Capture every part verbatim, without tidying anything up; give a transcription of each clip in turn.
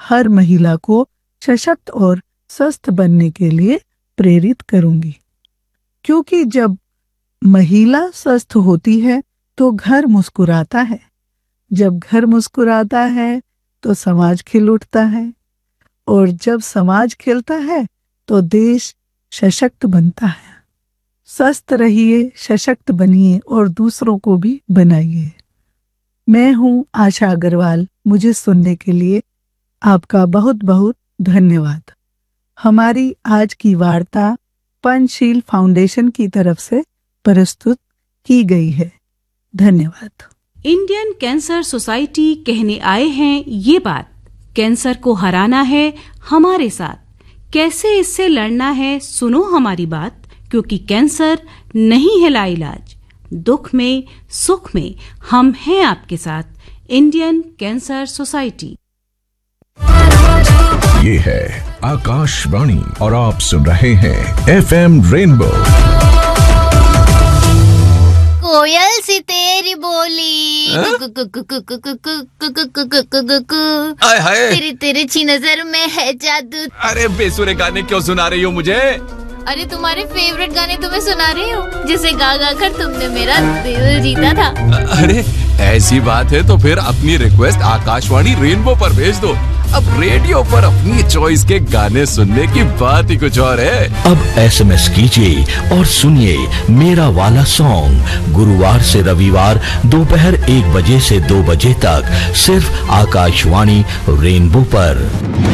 हर महिला को सशक्त और स्वस्थ बनने के लिए प्रेरित करूंगी, क्योंकि जब महिला स्वस्थ होती है तो घर मुस्कुराता है, जब घर मुस्कुराता है तो समाज खिल उठता है, और जब समाज खिलता है तो देश सशक्त बनता है। स्वस्थ रहिए, सशक्त बनिए और दूसरों को भी बनाइए। मैं हूं आशा अग्रवाल। मुझे सुनने के लिए आपका बहुत बहुत धन्यवाद। हमारी आज की वार्ता पंचशील फाउंडेशन की तरफ से प्रस्तुत की गई है। धन्यवाद। इंडियन कैंसर सोसाइटी कहने आए हैं ये बात, कैंसर को हराना है हमारे साथ, कैसे इससे लड़ना है सुनो हमारी बात, क्योंकि कैंसर नहीं है लाइलाज, दुख में सुख में हम हैं आपके साथ। Indian cancer society. ये है आकाशवाणी और आप सुन रहे हैं एफ एम रेनबो। कोयल सी तेरी बोली, आय हाय, तेरी तिरछी नजर में है जादू। अरे बेसुरे गाने क्यों सुना रही हो मुझे? अरे तुम्हारे फेवरेट गाने तुम्हें सुना रही हूँ, जिसे गा गा कर तुमने मेरा दिल जीता था। अरे ऐसी बात है तो फिर अपनी रिक्वेस्ट आकाशवाणी रेनबो पर भेज दो। अब रेडियो पर अपनी चॉइस के गाने सुनने की बात ही कुछ और है। अब एसएमएस कीजिए और सुनिए मेरा वाला सॉन्ग गुरुवार से रविवार दोपहर एक बजे से दो बजे तक सिर्फ आकाशवाणी रेनबो पर।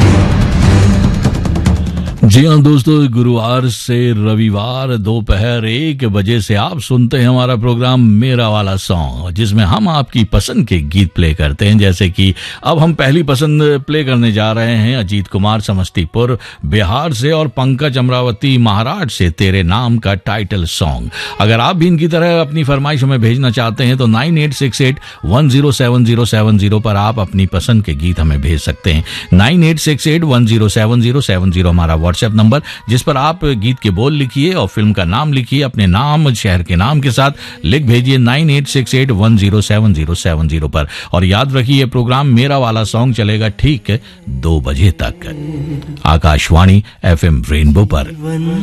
जी हाँ दोस्तों, गुरुवार से रविवार दोपहर एक बजे से आप सुनते हैं हमारा प्रोग्राम मेरा वाला सॉन्ग, जिसमें हम आपकी पसंद के गीत प्ले करते हैं। जैसे कि अब हम पहली पसंद प्ले करने जा रहे हैं अजीत कुमार समस्तीपुर बिहार से और पंकज अमरावती महाराष्ट्र से, तेरे नाम का टाइटल सॉन्ग। अगर आप भी इनकी तरह अपनी फरमाइश हमें भेजना चाहते हैं तो nine eight six eight one zero seven zero seven zero पर आप अपनी पसंद के गीत हमें भेज सकते हैं। Nine eight six eight one zero seven zero seven zero हमारा व्हाट्सएप नंबर, जिस पर आप गीत के बोल लिखिए और फिल्म का नाम लिखिए, अपने नाम शहर के नाम के साथ लिख भेजिए nine eight six eight one zero seven zero seven zero पर। और याद रखिए प्रोग्राम मेरा वाला सॉन्ग चलेगा ठीक दो बजे तक आकाशवाणी एफएम रेनबो पर।